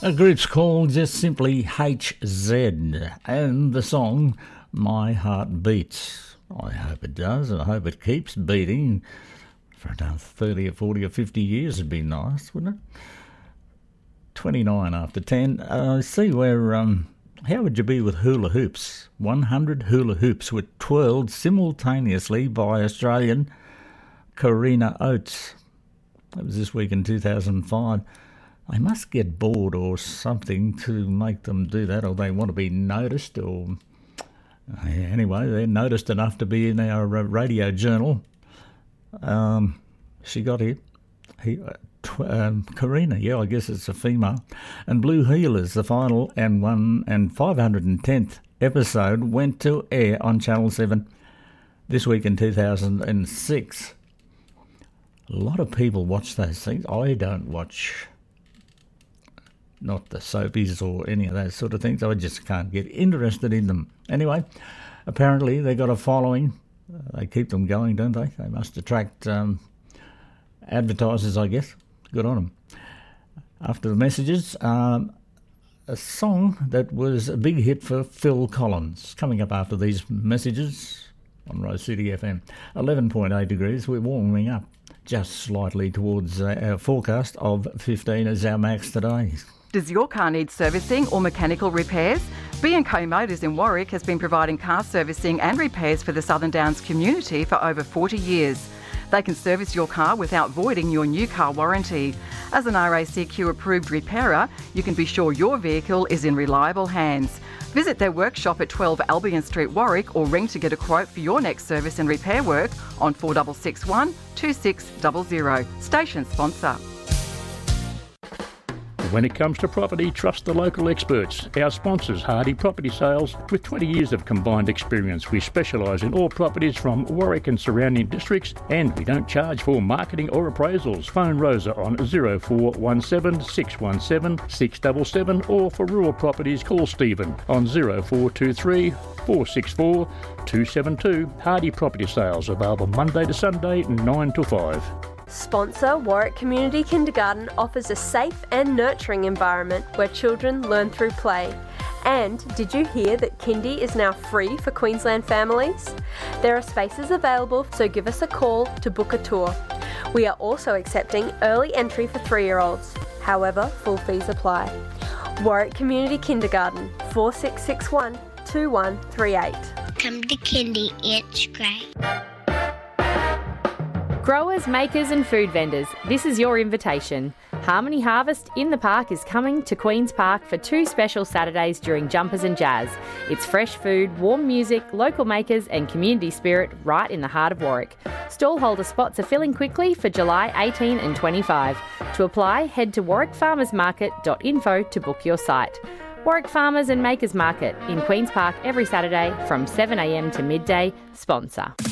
A group's called just simply HZ, and the song My Heart Beats. I hope it does, and I hope it keeps beating for another 30 or 40 or 50 years. Would be nice, wouldn't it? 29 after 10. I see where, how would you be with hula hoops? 100 hula hoops were twirled simultaneously by Australian Karina Oates. That was this week in 2005. They must get bored or something to make them do that, or they want to be noticed, or anyway, they're noticed enough to be in our radio journal. She got it. Karina, yeah, I guess it's a female. And Blue Heelers, the final and 510th episode, went to air on Channel 7 this week in 2006. A lot of people watch those things. I don't watch, not the soapies or any of those sort of things. I just can't get interested in them. Anyway, apparently they got a following. They keep them going, don't they? They must attract advertisers, I guess. Good on them. After the messages, a song that was a big hit for Phil Collins. Coming up after these messages on Rose City FM. 11.8 degrees. We're warming up just slightly towards our forecast of 15 as our max today. Does your car need servicing or mechanical repairs? B&Co Motors in Warwick has been providing car servicing and repairs for the Southern Downs community for over 40 years. They can service your car without voiding your new car warranty. As an RACQ approved repairer, you can be sure your vehicle is in reliable hands. Visit their workshop at 12 Albion Street, Warwick, or ring to get a quote for your next service and repair work on 4661 2600. Station sponsor. When it comes to property, trust the local experts. Our sponsors, Hardy Property Sales, with 20 years of combined experience. We specialise in all properties from Warwick and surrounding districts, and we don't charge for marketing or appraisals. Phone Rosa on 0417 617 677, or for rural properties, call Stephen on 0423 464 272. Hardy Property Sales, available Monday to Sunday, 9 to 5. Sponsor Warwick Community Kindergarten offers a safe and nurturing environment where children learn through play. And did you hear that Kindy is now free for Queensland families? There are spaces available, so give us a call to book a tour. We are also accepting early entry for 3-year-olds. However, full fees apply. Warwick Community Kindergarten, 4661 2138. Come to Kindy, it's great. Growers, makers and food vendors, this is your invitation. Harmony Harvest in the Park is coming to Queen's Park for 2 special Saturdays during Jumpers and Jazz. It's fresh food, warm music, local makers and community spirit right in the heart of Warwick. Stallholder spots are filling quickly for July 18 and 25. To apply, head to warwickfarmersmarket.info to book your site. Warwick Farmers and Makers Market in Queen's Park every Saturday from 7am to midday. Sponsor.